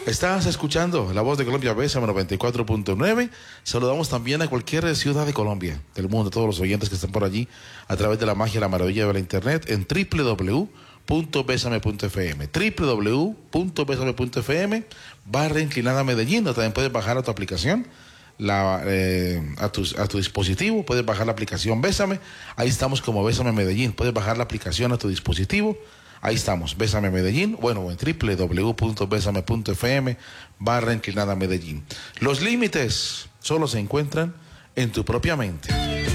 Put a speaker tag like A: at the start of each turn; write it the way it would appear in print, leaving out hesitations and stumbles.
A: Estás escuchando La Voz de Colombia, Bésame 94.9. Saludamos también a cualquier ciudad de Colombia, del mundo, todos los oyentes que están por allí a través de la magia y la maravilla de la internet en www.besame.fm, www.besame.fm /inclinada Medellín. También puedes bajar a tu aplicación, a tu dispositivo, puedes bajar la aplicación Bésame. Ahí estamos como Bésame Medellín. Puedes bajar la aplicación a tu dispositivo. Ahí estamos, Bésame Medellín, bueno, en www.besame.fm /inclinada Medellín. Los límites solo se encuentran en tu propia mente.